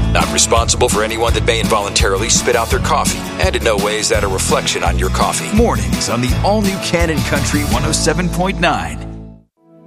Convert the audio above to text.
Not responsible for anyone that may involuntarily spit out their coffee. And in no way is that a reflection on your coffee. Mornings on the all-new Cannon Country 107.9.